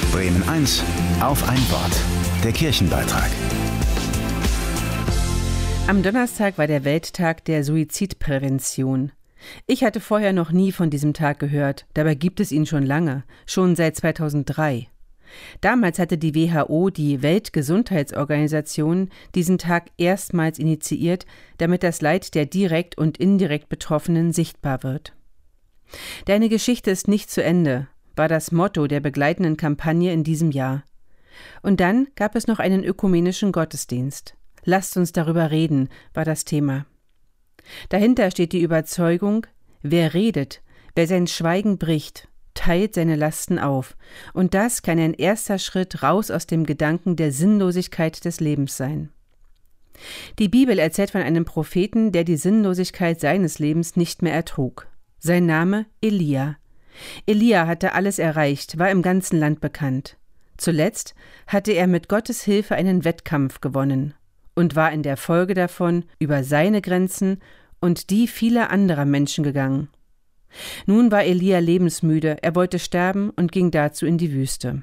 Bremen 1 auf ein Wort. Der Kirchenbeitrag. Am Donnerstag war der Welttag der Suizidprävention. Ich hatte vorher noch nie von diesem Tag gehört, dabei gibt es ihn schon lange, schon seit 2003. Damals hatte die WHO, die Weltgesundheitsorganisation, diesen Tag erstmals initiiert, damit das Leid der direkt und indirekt Betroffenen sichtbar wird. Deine Geschichte ist nicht zu Ende, war das Motto der begleitenden Kampagne in diesem Jahr. Und dann gab es noch einen ökumenischen Gottesdienst. Lasst uns darüber reden, war das Thema. Dahinter steht die Überzeugung, wer redet, wer sein Schweigen bricht, teilt seine Lasten auf. Und das kann ein erster Schritt raus aus dem Gedanken der Sinnlosigkeit des Lebens sein. Die Bibel erzählt von einem Propheten, der die Sinnlosigkeit seines Lebens nicht mehr ertrug. Sein Name Elia. Elia hatte alles erreicht, war im ganzen Land bekannt. Zuletzt hatte er mit Gottes Hilfe einen Wettkampf gewonnen und war in der Folge davon über seine Grenzen und die vieler anderer Menschen gegangen. Nun war Elia lebensmüde, er wollte sterben und ging dazu in die Wüste.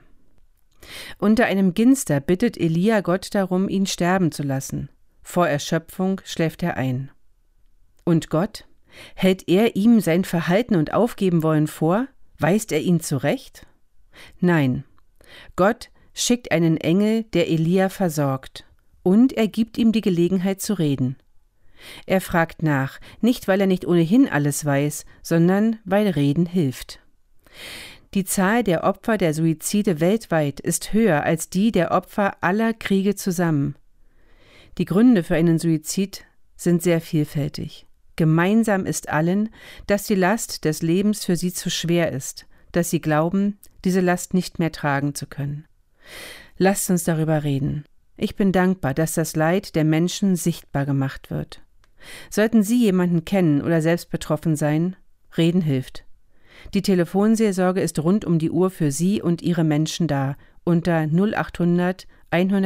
Unter einem Ginster bittet Elia Gott darum, ihn sterben zu lassen. Vor Erschöpfung schläft er ein. Und Gott? Hält er ihm sein Verhalten und Aufgebenwollen vor? Weist er ihn zurecht? Nein. Gott schickt einen Engel, der Elia versorgt, und er gibt ihm die Gelegenheit zu reden. Er fragt nach, nicht weil er nicht ohnehin alles weiß, sondern weil Reden hilft. Die Zahl der Opfer der Suizide weltweit ist höher als die der Opfer aller Kriege zusammen. Die Gründe für einen Suizid sind sehr vielfältig. Gemeinsam ist allen, dass die Last des Lebens für sie zu schwer ist, dass sie glauben, diese Last nicht mehr tragen zu können. Lasst uns darüber reden. Ich bin dankbar, dass das Leid der Menschen sichtbar gemacht wird. Sollten Sie jemanden kennen oder selbst betroffen sein, Reden hilft. Die Telefonseelsorge ist rund um die Uhr für Sie und Ihre Menschen da unter 0800 100